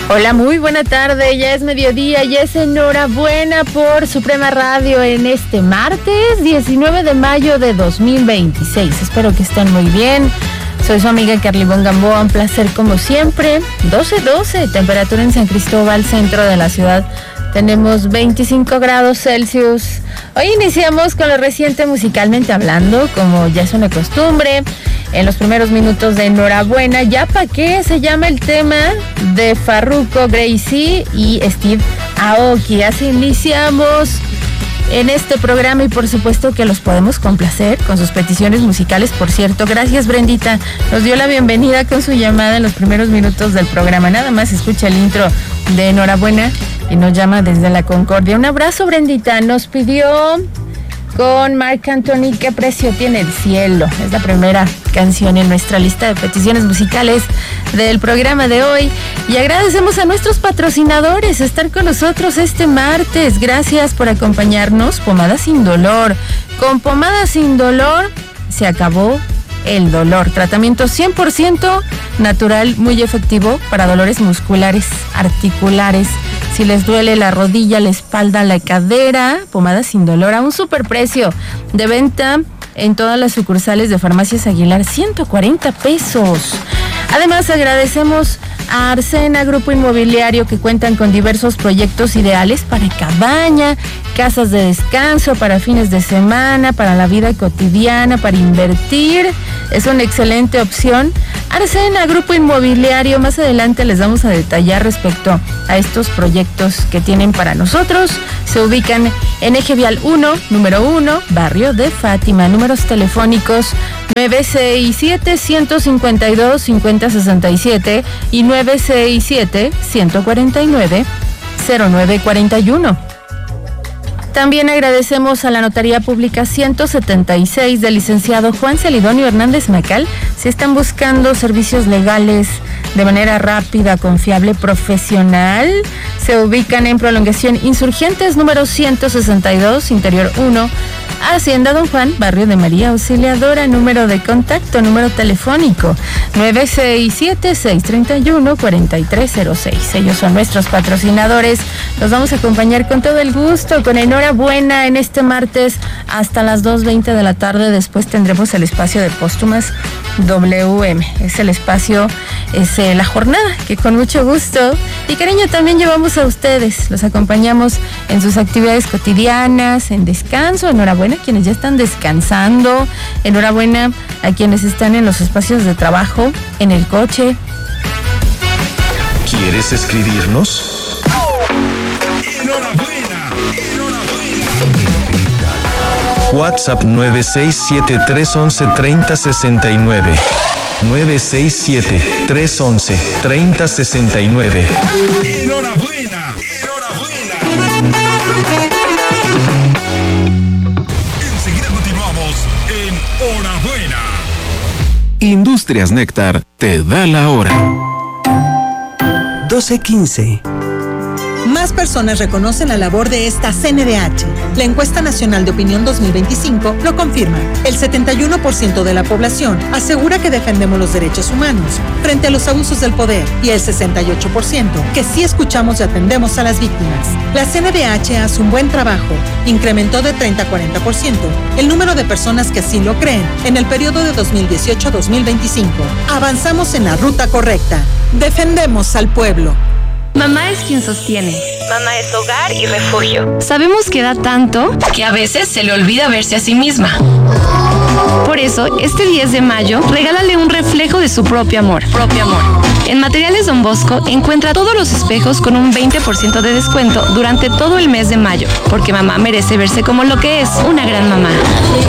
Hola, muy buena tarde, ya es mediodía, ya es enhorabuena por Suprema Radio en este martes 19 de mayo de 2026. Espero que estén muy bien. Soy su amiga Carlibón Gamboa, un placer como siempre. 12:12, temperatura en San Cristóbal, centro de la ciudad. Tenemos 25 grados Celsius. Hoy iniciamos con lo reciente musicalmente hablando, como ya es una costumbre. En los primeros minutos de Enhorabuena, ¿ya pa' qué? Se llama el tema de Farruko, Gracie y Steve Aoki. Así iniciamos en este programa y por supuesto que los podemos complacer con sus peticiones musicales. Por cierto, gracias Brendita, nos dio la bienvenida con su llamada en los primeros minutos del programa. Nada más escucha el intro de Enhorabuena y nos llama desde la Concordia. Un abrazo, Brendita. Nos pidió con Marc Anthony, ¿qué precio tiene el cielo? Es la primera canción en nuestra lista de peticiones musicales del programa de hoy. Y agradecemos a nuestros patrocinadores estar con nosotros este martes. Gracias por acompañarnos. Pomada Sin Dolor. Con Pomada Sin Dolor se acabó el dolor. Tratamiento 100% natural, muy efectivo para dolores musculares, articulares. Si les duele la rodilla, la espalda, la cadera, Pomada Sin Dolor a un superprecio de venta en todas las sucursales de Farmacias Aguilar, 140 pesos. Además, agradecemos a Arsena Grupo Inmobiliario, que cuentan con diversos proyectos ideales para cabaña, casas de descanso, para fines de semana, para la vida cotidiana, para invertir. Es una excelente opción. Arsena Grupo Inmobiliario, más adelante les vamos a detallar respecto a estos proyectos que tienen para nosotros. Se ubican en Eje Vial 1, número 1, Barrio de Fátima. Números telefónicos 967-152-5067 y 967-149-0941. También agradecemos a la Notaría Pública 176 del licenciado Juan Celidonio Hernández Macal. Si están buscando servicios legales de manera rápida, confiable, profesional, se ubican en Prolongación Insurgentes, número 162, Interior 1, Hacienda Don Juan, Barrio de María Auxiliadora. Número de contacto, número telefónico 967-631-4306. Ellos son nuestros patrocinadores. Los vamos a acompañar con todo el gusto, con Enhorabuena en este martes hasta las 2:20 de la tarde. Después tendremos el espacio de Póstumas WM. Es el espacio, es la jornada que con mucho gusto y cariño también llevamos a ustedes. Los acompañamos en sus actividades cotidianas, en descanso. Enhorabuena a quienes ya están descansando. Enhorabuena a quienes están en los espacios de trabajo, en el coche. ¿Quieres escribirnos? WhatsApp 967-311-3069. 967-311-3069. Enhorabuena. Enseguida continuamos en Hora Buena. Industrias Néctar te da la hora. 12:15. Más personas reconocen la labor de esta CNDH. La encuesta nacional de opinión 2025 lo confirma. El 71% de la población asegura que defendemos los derechos humanos frente a los abusos del poder y el 68% que sí escuchamos y atendemos a las víctimas. La CNDH hace un buen trabajo. Incrementó de 30 a 40% el número de personas que así lo creen en el periodo de 2018 a 2025. Avanzamos en la ruta correcta. Defendemos al pueblo. Mamá es quien sostiene. Mamá es hogar y refugio. Sabemos que da tanto Que a veces se le olvida verse a sí misma. Por eso, este 10 de mayo, regálale un reflejo de su propio amor. En Materiales Don Bosco encuentra todos los espejos con un 20% de descuento durante todo el mes de mayo, porque mamá merece verse como lo que es, una gran mamá.